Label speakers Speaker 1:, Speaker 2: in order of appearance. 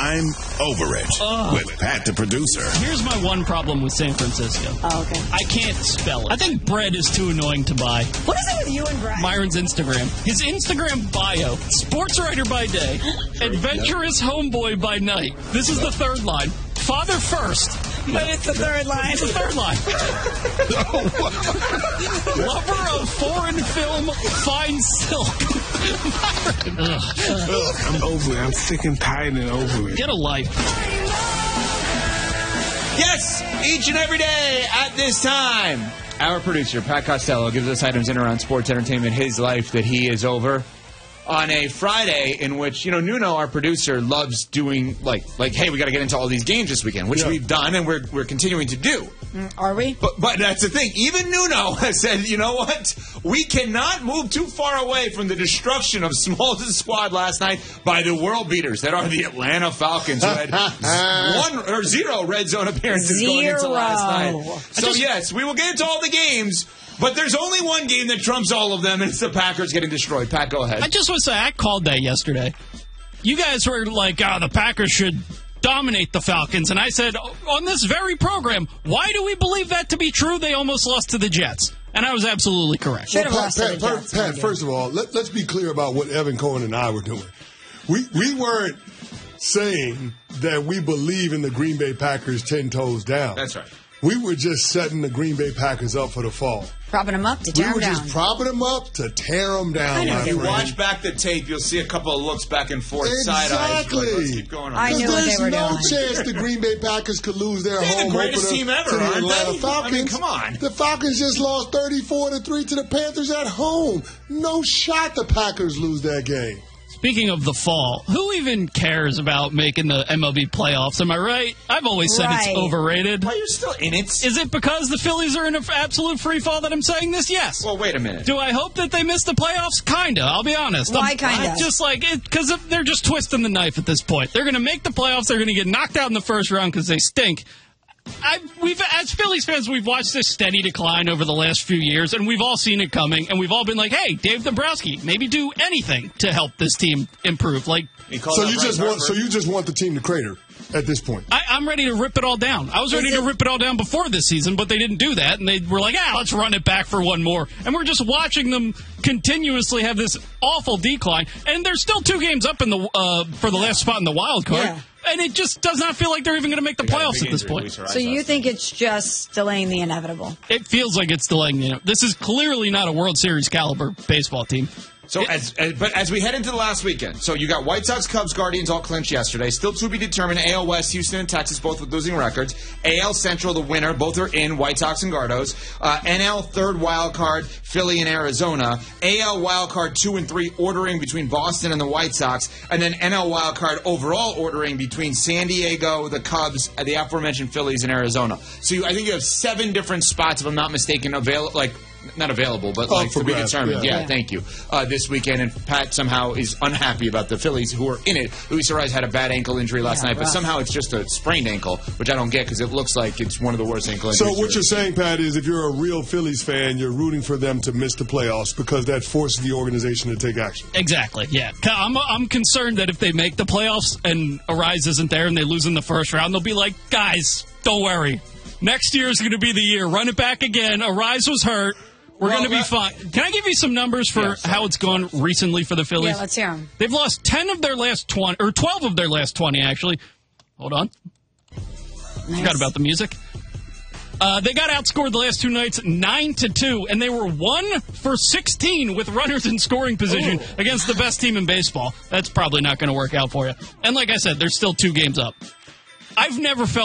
Speaker 1: I'm Over It with Pat the producer.
Speaker 2: Here's my one problem with San Francisco.
Speaker 3: Oh, okay.
Speaker 2: I can't spell it. I think bread is too annoying to buy.
Speaker 3: What is it with you and Brad?
Speaker 2: Myron's Instagram. His Instagram bio, sports writer by day, adventurous homeboy by night. This is the third line. Father first.
Speaker 3: But it's the third line.
Speaker 2: It's the third line. Lover of foreign film, fine silk.
Speaker 4: I'm over it. I'm sick and tired and over it.
Speaker 2: Get a life.
Speaker 5: Yes, each and every day at this time, our producer, Pat Costello, gives us items in and around sports entertainment, his life that he is over. On a Friday in which, Nuno, our producer, loves doing, like, hey, we got to get into all these games this weekend, which we've done and we're continuing to do.
Speaker 3: Are we?
Speaker 5: But that's the thing. Even Nuno has said, you know what? We cannot move too far away from the destruction of Smalls' squad last night by the world beaters that are the Atlanta Falcons, who had 1 or 0 red zone appearances going into last night. So, yes, we will get into all the games. But there's only one game that trumps all of them, and it's the Packers getting destroyed. Pat, go ahead.
Speaker 2: I just want to say, I called that yesterday. You guys were like, the Packers should dominate the Falcons. And I said, on this very program, why do we believe that to be true? They almost lost to the Jets. And I was absolutely correct.
Speaker 6: Pat, first of all, let's be clear about what Evan Cohen and I were doing. We weren't saying that we believe in the Green Bay Packers 10 toes down.
Speaker 5: That's right.
Speaker 6: We were just setting the Green Bay Packers up for the fall.
Speaker 3: Propping them up to tear them down.
Speaker 6: We were just propping them up to tear them down.
Speaker 5: If you watch back the tape, you'll see a couple of looks back and forth, side-eyes. Let's keep going on.
Speaker 3: I knew what they were doing.
Speaker 6: There's no chance the Green Bay Packers could lose their home
Speaker 5: the greatest team ever,
Speaker 6: to the
Speaker 5: aren't
Speaker 6: Atlanta
Speaker 5: they?
Speaker 6: Falcons.
Speaker 5: I mean, come on.
Speaker 6: The Falcons just lost 34-3 to the Panthers at home. No shot the Packers lose that game.
Speaker 2: Speaking of the fall, who even cares about making the MLB playoffs? Am I right? I've always said it's overrated.
Speaker 5: Well, you're still in it.
Speaker 2: Is it because the Phillies are in an absolute free fall that I'm saying this? Yes.
Speaker 5: Well, wait a minute.
Speaker 2: Do I hope that they miss the playoffs? Kinda. I'll be honest.
Speaker 3: Why kinda?
Speaker 2: Just like it, because they're just twisting the knife at this point. They're going to make the playoffs. They're going to get knocked out in the first round because they stink. As Phillies fans, we've watched this steady decline over the last few years, and we've all seen it coming, and we've all been like, hey, Dave Dombrowski, maybe do anything to help this team improve. So
Speaker 6: you just want the team to crater at this point?
Speaker 2: I'm ready to rip it all down. I was ready to rip it all down before this season, but they didn't do that, and they were like, let's run it back for one more. And we're just watching them continuously have this awful decline, and they're still 2 games up in the for the last spot in the wild card. Yeah. And it just does not feel like they're even going to make the playoffs at this point.
Speaker 3: So you think it's just delaying the inevitable?
Speaker 2: It feels like it's delaying the inevitable. This is clearly not a World Series caliber baseball team.
Speaker 5: So as we head into the last weekend, so you got White Sox, Cubs, Guardians all clinched yesterday. Still to be determined. AL West, Houston and Texas both with losing records. AL Central, the winner, both are in, White Sox and Gardos. NL third wild card, Philly and Arizona. AL wild card 2 and 3 ordering between Boston and the White Sox, and then NL wild card overall ordering between San Diego, the Cubs, the aforementioned Phillies, and Arizona. So I think you have 7 different spots, if I'm not mistaken, not available, but to be determined. Yeah, thank you. This weekend, and Pat somehow is unhappy about the Phillies who are in it. Luis Arraez had a bad ankle injury last night, but somehow it's just a sprained ankle, which I don't get because it looks like it's one of the worst ankle injuries.
Speaker 6: So what you're saying, Pat, is if you're a real Phillies fan, you're rooting for them to miss the playoffs because that forces the organization to take action.
Speaker 2: Exactly, yeah. I'm concerned that if they make the playoffs and Arraez isn't there and they lose in the first round, they'll be like, guys, don't worry. Next year is going to be the year. Run it back again. Arraez was hurt. We're going to be fine. Can I give you some numbers for how it's gone recently for the Phillies?
Speaker 3: Yeah, let's hear them.
Speaker 2: They've lost 10 of their last 20, or 12 of their last 20, actually. Hold on. Nice. Forgot about the music. They got outscored the last 2 nights 9-2, and they were 1 for 16 with runners in scoring position against the best team in baseball. That's probably not going to work out for you. And like I said, they're still 2 games up. I've never felt